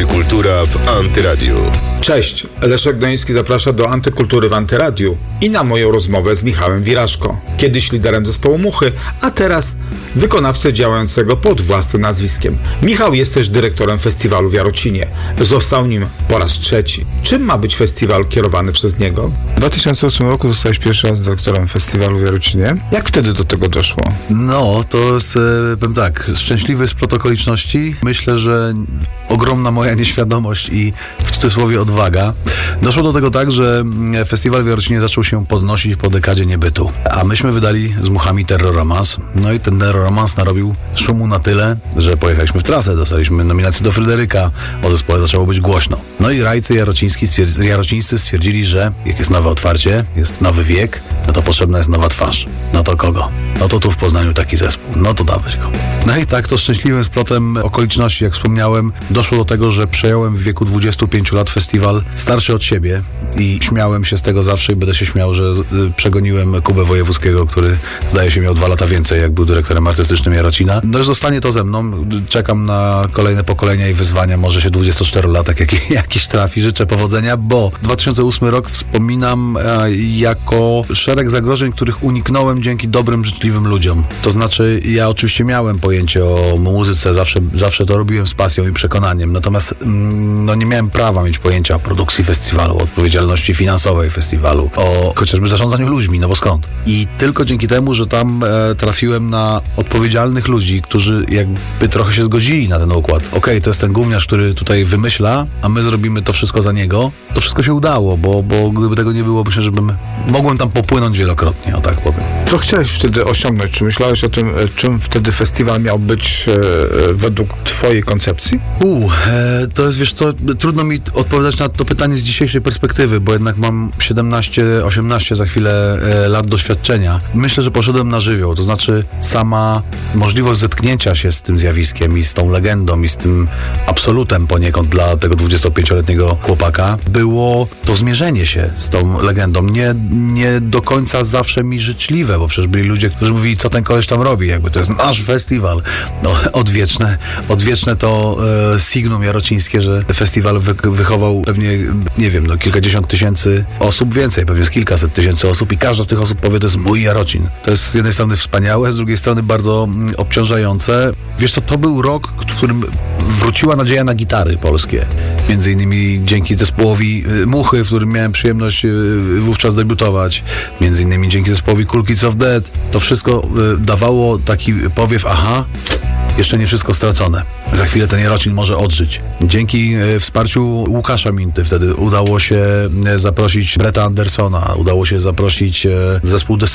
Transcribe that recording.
Antykultura w Antyradiu. Cześć, Leszek Doński zaprasza do Antykultury w Antyradiu i na moją rozmowę z Michałem Wiraszko, kiedyś liderem zespołu Muchy, a teraz wykonawcę działającego pod własnym nazwiskiem. Michał jest też dyrektorem festiwalu w Jarocinie. Został nim po raz trzeci. Czym ma być festiwal kierowany przez niego? W 2008 roku zostałeś pierwszy raz dyrektorem festiwalu w Jarocinie. Jak wtedy do tego doszło? No, to jest, powiem tak, szczęśliwy splot okoliczności. Myślę, że ogromna moja nieświadomość i w cudzysłowie odwaga. Doszło do tego tak, że festiwal w Jarocinie zaczął się podnosić po dekadzie niebytu. A myśmy wydali z Muchami Terroromans. No i ten Terroromans narobił szumu na tyle, że pojechaliśmy w trasę, dostaliśmy nominację do Fryderyka, o zespole zaczęło być głośno. No i rajcy jarocińscy stwierdzili, że jak jest nowe otwarcie, jest nowy wiek, no to potrzebna jest nowa twarz. No to kogo? No to tu w Poznaniu taki zespół. No to dawać go. No i tak to szczęśliwym splotem okoliczności, jak wspomniałem, doszło do tego, że przejąłem w wieku 25 lat festiwal starszy od siebie i śmiałem się z tego zawsze i będę się śmiał, że przegoniłem Kubę Wojewódzkiego, który zdaje się miał 2 lata więcej, jak był dyrektorem artystycznym Jarocina. No i zostanie to ze mną. Czekam na kolejne pokolenia i wyzwania. Może się 24-latek jakiś trafi. Życzę powodzenia, bo 2008 rok wspominam jako szereg zagrożeń, których uniknąłem dzięki dobrym, życzliwym ludziom. To znaczy, ja oczywiście miałem pojęcie o muzyce, zawsze to robiłem z pasją i przekonaniem, natomiast no nie miałem prawa mieć pojęcia o produkcji festiwalu, o odpowiedzialności finansowej festiwalu, o chociażby zarządzaniu ludźmi, no bo skąd? I tylko dzięki temu, że tam trafiłem na odpowiedzialnych ludzi, którzy jakby trochę się zgodzili na ten układ. Okej, to jest ten gówniarz, który tutaj wymyśla, a my zrobimy to wszystko za niego. To wszystko się udało, bo gdyby tego nie było, myślę, że mogłem tam popłynąć wielokrotnie, o tak powiem. Co chciałeś wtedy osiągnąć? Czy myślałeś o tym, czym wtedy festiwal miał być według twojej koncepcji? To jest, wiesz co, trudno mi odpowiadać na to pytanie z dzisiejszej perspektywy, bo jednak mam 17-18 za chwilę lat doświadczenia. Myślę, że poszedłem na żywioł, to znaczy sama możliwość zetknięcia się z tym zjawiskiem i z tą legendą i z tym absolutem poniekąd dla tego 25-letniego chłopaka było to zmierzenie się z tą legendą. Nie do końca zawsze mi życzliwe, bo przecież byli ludzie, którzy mówili, co ten koleś tam robi, jakby to jest nasz festiwal. No, odwieczne to signum jarocińskie, że festiwal wychował pewnie, nie wiem, kilkadziesiąt tysięcy osób, więcej, pewnie jest kilkaset tysięcy osób i każda z tych osób powie, to jest mój Jarocin. To jest z jednej strony wspaniałe, z drugiej strony bardzo obciążające. Wiesz co, to był rok, w którym wróciła nadzieja na gitary polskie. Między innymi dzięki zespołowi Muchy, w którym miałem przyjemność wówczas debiutować. Między innymi dzięki zespołowi Cool Kids of Death. To wszystko dawało taki powiew, jeszcze nie wszystko stracone. Za chwilę ten Jarocin może odżyć. Dzięki wsparciu Łukasza Minty wtedy udało się zaprosić Bretta Andersona, udało się zaprosić zespół The